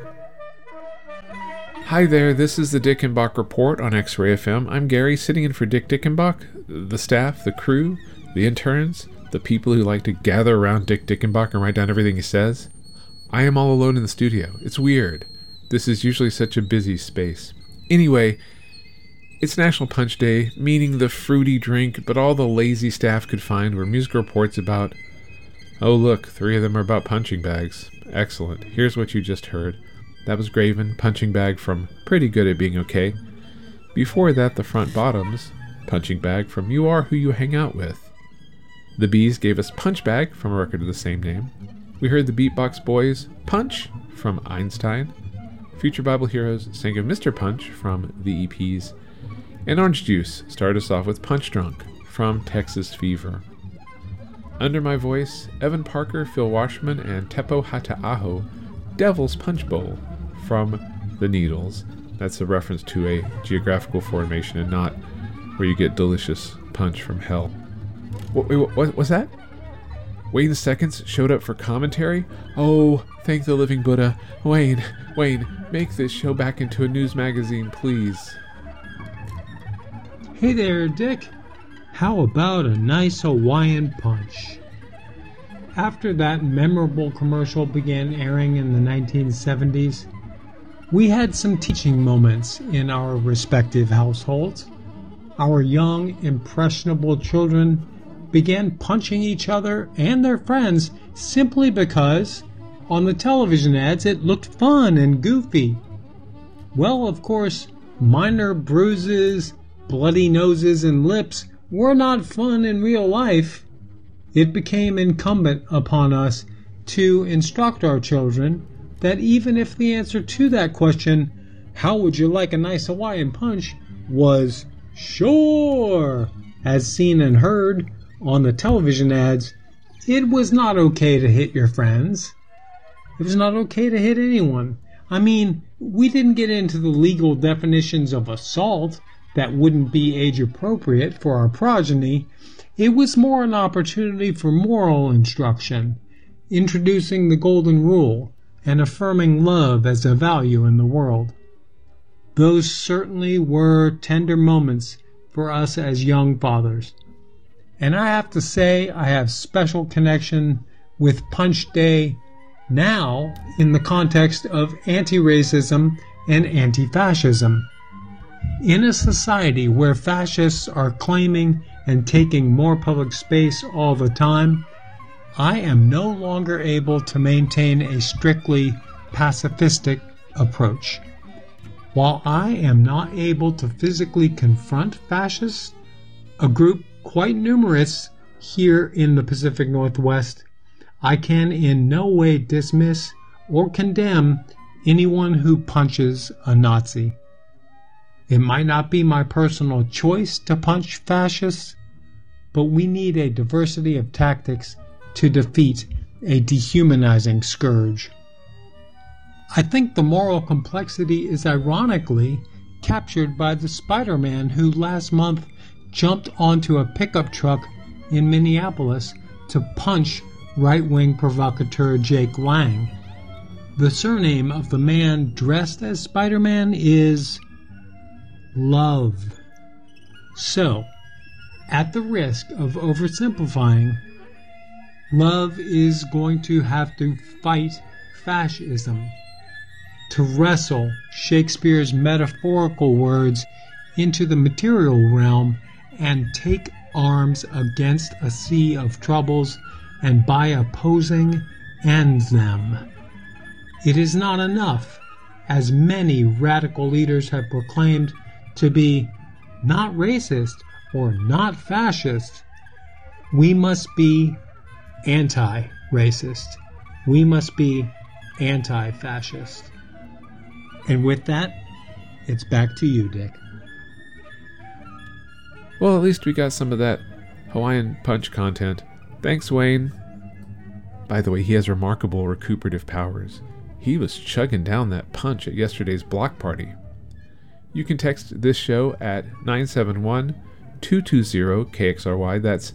Hi there, this is the Dickenbach Report on X-Ray FM. I'm Gary, sitting in for Dick Dickenbach, the staff, the crew, the interns, the people who like to gather around Dick Dickenbach and write down everything he says. I am all alone in the studio. It's weird. This is usually such a busy space. Anyway, it's National Punch Day, meaning the fruity drink, but all the lazy staff could find were music reports about, oh look, 3 of them are about punching bags. Excellent. Here's what you just heard. That was Graven, punching bag from Pretty Good at Being Okay. Before that, the front bottoms, punching bag from You Are Who You Hang Out With. The Bees gave us Punch Bag from a record of the same name. We heard the Beatbox Boys, Punch from Einstein. Future Bible Heroes sang of Mr. Punch from the EPs. And Orange Juice started us off with Punch Drunk from Texas Fever. Under my voice, Evan Parker, Phil Washman, and Teppo Hata'aho, Devil's Punch Bowl from The Needles. That's a reference to a geographical formation and not where you get delicious punch from hell. What was that? Wayne Seconds showed up for commentary? Oh, thank the living Buddha. Wayne, make this show back into a news magazine, please. Hey there, Dick. How about a nice Hawaiian punch? After that memorable commercial began airing in the 1970s, we had some teaching moments in our respective households. Our young, impressionable children began punching each other and their friends simply because, on the television ads, it looked fun and goofy. Well, of course, minor bruises, bloody noses, and lips were not fun in real life. It became incumbent upon us to instruct our children that even if the answer to that question, how would you like a nice Hawaiian punch, was sure, as seen and heard on the television ads, it was not okay to hit your friends. It was not okay to hit anyone. I mean, we didn't get into the legal definitions of assault that wouldn't be age appropriate for our progeny. It was more an opportunity for moral instruction, introducing the golden rule and affirming love as a value in the world. Those certainly were tender moments for us as young fathers. And I have to say I have special connection with Punch Day now in the context of anti-racism and anti-fascism. In a society where fascists are claiming and taking more public space all the time, I am no longer able to maintain a strictly pacifistic approach. While I am not able to physically confront fascists, a group quite numerous here in the Pacific Northwest, I can in no way dismiss or condemn anyone who punches a Nazi. It might not be my personal choice to punch fascists, but we need a diversity of tactics to defeat a dehumanizing scourge. I think the moral complexity is ironically captured by the Spider-Man who last month jumped onto a pickup truck in Minneapolis to punch right-wing provocateur Jake Lang. The surname of the man dressed as Spider-Man is Love. So, at the risk of oversimplifying, love is going to have to fight fascism, to wrestle Shakespeare's metaphorical words into the material realm and take arms against a sea of troubles and by opposing end them. It is not enough, as many radical leaders have proclaimed, to be not racist or not fascist. We must be anti-racist. We must be anti-fascist. And with that, it's back to you, Dick. Well, at least we got some of that Hawaiian punch content. Thanks, Wayne. By the way, he has remarkable recuperative powers. He was chugging down that punch at yesterday's block party. You can text this show at 971-220-KXRY. That's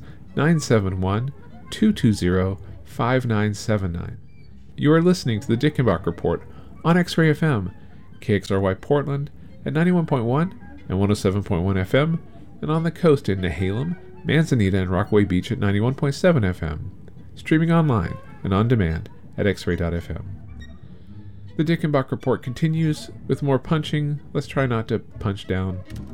971-220-5979. You are listening to the Dickenbach Report on X-Ray FM, KXRY Portland at 91.1 and 107.1 FM, and on the coast in Nehalem, Manzanita, and Rockaway Beach at 91.7 FM. Streaming online and on demand at xray.fm. The Dick and Bach Report continues with more punching. Let's try not to punch down.